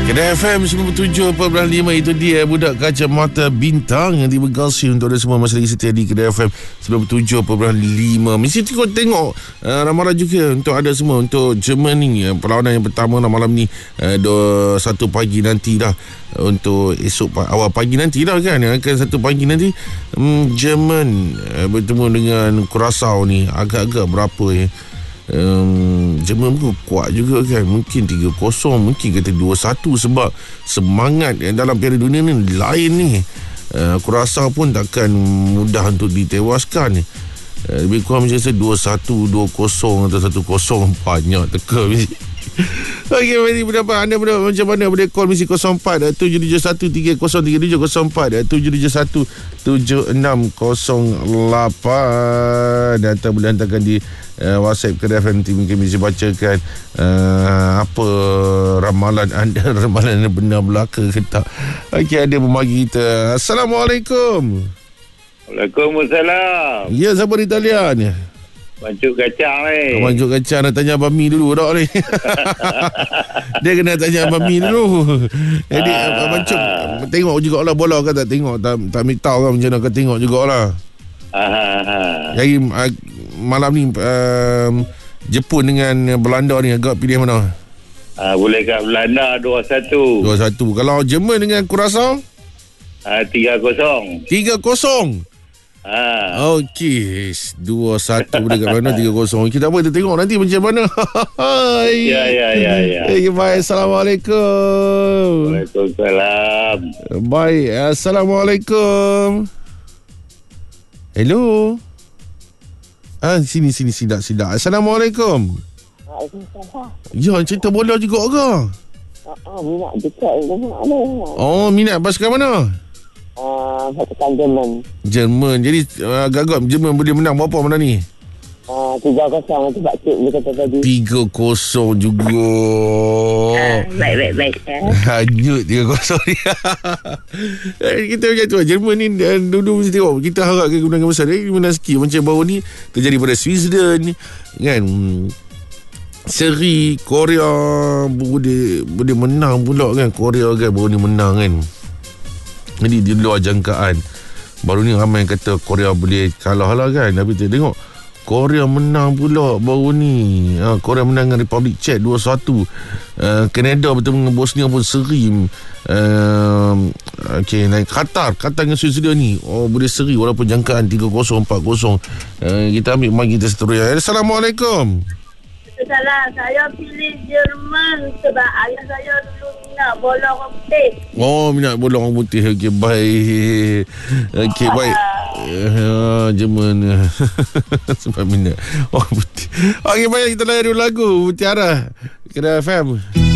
Kedah FM 97.5 itu dia Budak Kacamata Bintang yang diberkasi untuk anda semua masih lagi setia di Kedah FM 97.5. Mesti tengok ramalan juga untuk anda semua untuk Germany perlawanan yang pertama malam ni 1 pagi nanti dah. Untuk esok awal pagi nanti lah kan, akan 1 pagi nanti Jerman bertemu dengan Curaçao ni. Agak-agak berapa ya, Jerman pun kuat juga kan. Mungkin 3-0, mungkin kata 2-1 sebab semangat dalam Piala Dunia ni lain ni. Curaçao pun takkan mudah untuk ditewaskan. Lebih kurang macam 2-1, 2-0 atau 1-0 banyak teka. Okey, mari berdapat anda macam mana boleh call mesti 04 771 3037 04 771 7608 atau boleh hantarkan di WhatsApp Kedah FM Team. Kami bisa bacakan apa ramalan anda, ramalan anda benar belaka ke tak. Okey, ada pembagi kita. Assalamualaikum. Waalaikumsalam. Ya, siapa di talian? Mancuk kacang ni. Mancuk kacang nak tanya Abang Mi dulu tak ni. Dia kena tanya Abang Mi dulu. Jadi Mancuk tengok jugalah bola kan, tak tengok, tak ambil tahu kan macam mana kau tengok jugalah. Jadi malam ni Jepun dengan Belanda ni agak pilih mana? Boleh kat Belanda 2-1. 2-1. Kalau Jerman dengan Curaçao? 3-0. 3-0. Okey, 2-1 boleh kat mana, 3-0. Kita apa kita tengok nanti macam mana. Ya. Okay, baik. Assalamualaikum. Waalaikumsalam. Baik, Assalamualaikum. Hello. Sini sidak. Assalamualaikum. Waalaikumsalam. Ya, cerita bola juga ke? Minat dekat Oh, minat basikal mana? Pasukan Jerman. Jadi agak-agak Jerman boleh menang berapa mana ni? 3-0 tu Pakcik dia kata tadi. 3-0 juga. Baik. Hanyut 3-0 ni. Kita macam tu. Jerman ni dulu mesti tengok. Kita harap kemenangan besar. Dia menang sikit. Macam baru ni terjadi pada Switzerland kan. Seri Korea boleh menang pula kan. Korea kan baru ni menang kan. Jadi di luar jangkaan. Baru ni ramai kata Korea boleh kalah lah kan. Tapi kita tengok Korea menang pula baru ni. Korea menang dengan Republic Czech 2-1. Canada bertemu dengan Bosnia pun seri. Okey, naik Qatar dengan Switzerland ni. Boleh seri walaupun jangkaan 3-0, 4-0. Kita ambil mari kita seterusnya. Assalamualaikum. Salah, saya pilih Jerman sebab ayah saya dulu minat bola orang putih. Minat bola orang putih. Okey, baik. Okey, baik. Jerman sebab minat orang putih. Okey, baik, kita layan dulu lagu Mutiara Kedah FM.